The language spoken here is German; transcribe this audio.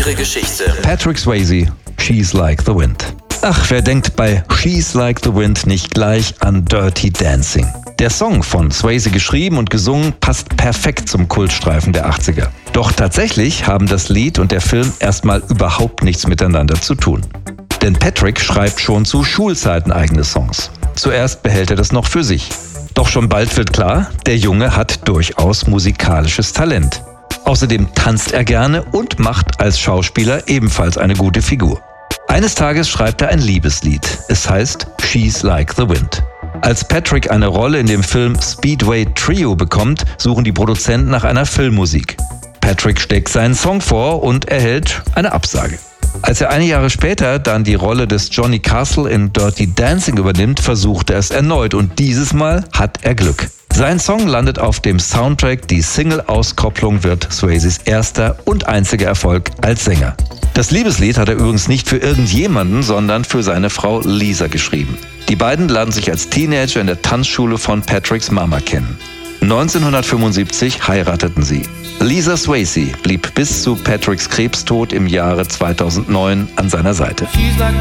ihre Geschichte. Patrick Swayze, She's Like the Wind. Ach, wer denkt bei She's Like the Wind nicht gleich an Dirty Dancing? Der Song, von Swayze geschrieben und gesungen, passt perfekt zum Kultstreifen der 80er. Doch tatsächlich haben das Lied und der Film erstmal überhaupt nichts miteinander zu tun. Denn Patrick schreibt schon zu Schulzeiten eigene Songs. Zuerst behält er das noch für sich. Doch schon bald wird klar, der Junge hat durchaus musikalisches Talent. Außerdem tanzt er gerne und macht als Schauspieler ebenfalls eine gute Figur. Eines Tages schreibt er ein Liebeslied. Es heißt She's Like the Wind. Als Patrick eine Rolle in dem Film Speedway Trio bekommt, suchen die Produzenten nach einer Filmmusik. Patrick steckt seinen Song vor und erhält eine Absage. Als er einige Jahre später dann die Rolle des Johnny Castle in Dirty Dancing übernimmt, versucht er es erneut und dieses Mal hat er Glück. Sein Song landet auf dem Soundtrack, die Single-Auskopplung wird Swayzes erster und einziger Erfolg als Sänger. Das Liebeslied hat er übrigens nicht für irgendjemanden, sondern für seine Frau Lisa geschrieben. Die beiden lernen sich als Teenager in der Tanzschule von Patricks Mama kennen. 1975 heirateten sie. Lisa Swayze blieb bis zu Patricks Krebstod im Jahre 2009 an seiner Seite. She's like